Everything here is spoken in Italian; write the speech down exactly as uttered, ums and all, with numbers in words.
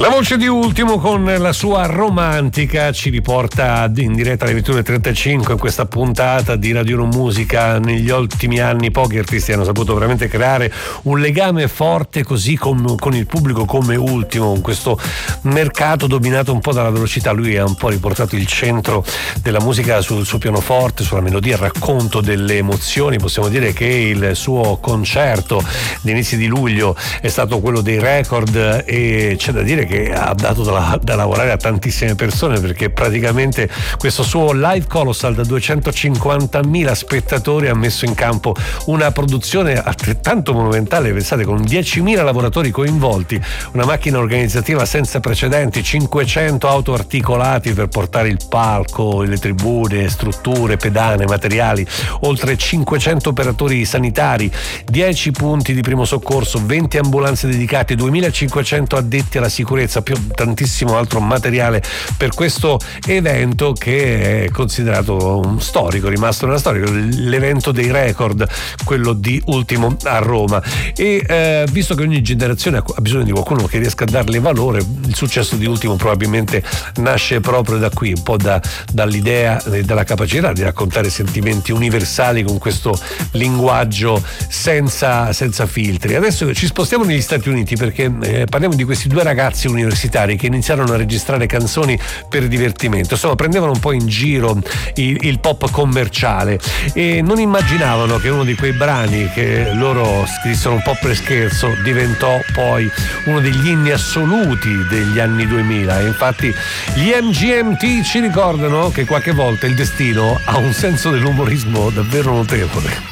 La voce di Ultimo con la sua romantica ci riporta in diretta alle ventuno e trentacinque in questa puntata di Radio uno Musica. Negli ultimi anni pochi artisti hanno saputo veramente creare un legame forte così con, con il pubblico come Ultimo, in questo mercato dominato un po' dalla velocità. Lui ha un po' riportato il centro della musica sul suo pianoforte, sulla melodia, il racconto delle emozioni. Possiamo dire che il suo concerto di inizi di luglio è stato quello dei record e c'è da dire che che ha dato da, da lavorare a tantissime persone, perché praticamente questo suo live colossal da duecentocinquantamila spettatori ha messo in campo una produzione altrettanto monumentale, pensate, con diecimila lavoratori coinvolti, una macchina organizzativa senza precedenti, cinquecento auto articolati per portare il palco, le tribune, strutture, pedane, materiali, oltre cinquecento operatori sanitari, dieci punti di primo soccorso, venti ambulanze dedicate, duemilacinquecento addetti alla sicurezza, più tantissimo altro materiale per questo evento che è considerato un storico, rimasto nella storia, l'evento dei record, quello di Ultimo a Roma. E eh, visto che ogni generazione ha bisogno di qualcuno che riesca a darle valore, il successo di Ultimo probabilmente nasce proprio da qui, un po' da, dall'idea e dalla capacità di raccontare sentimenti universali con questo linguaggio senza, senza filtri. Adesso ci spostiamo negli Stati Uniti perché eh, parliamo di questi due ragazzi universitari che iniziarono a registrare canzoni per divertimento, insomma prendevano un po' in giro il, il pop commerciale e non immaginavano che uno di quei brani che loro scrissero un po' per scherzo diventò poi uno degli inni assoluti degli anni duemila. E infatti gli M G M T ci ricordano che qualche volta il destino ha un senso dell'umorismo davvero notevole.